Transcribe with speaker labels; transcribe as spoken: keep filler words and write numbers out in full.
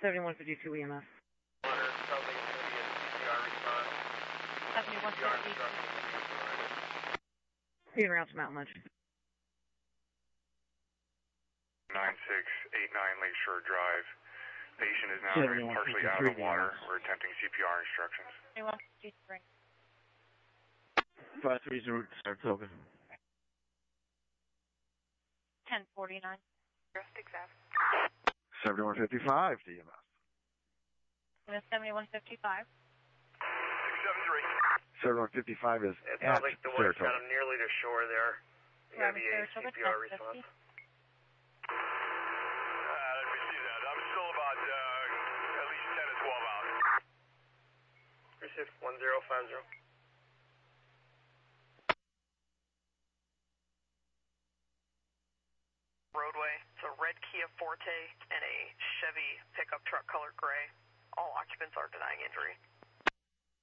Speaker 1: seventy-one fifty-two E M S. seventy-one fifty. Speed around to Mountain Ledge.
Speaker 2: nine six eight nine Lakeshore Drive. Patient is now partially out of the water. We're attempting C P R instructions.
Speaker 3: seventy-one fifty-three.
Speaker 4: five three zero, start token.
Speaker 3: ten forty-nine.
Speaker 4: seventy-one fifty-five to E M S.
Speaker 3: seventy-one fifty-five.
Speaker 2: six seven three.
Speaker 4: seventy-one fifty-five is
Speaker 5: It
Speaker 4: at
Speaker 5: sounds like the water's kind
Speaker 4: Saratoga.
Speaker 5: of nearly to shore there. You gotta be a C P R response. Receive one zero five zero.
Speaker 6: Roadway. It's a red Kia Forte and a Chevy pickup truck color gray. All occupants are denying injury.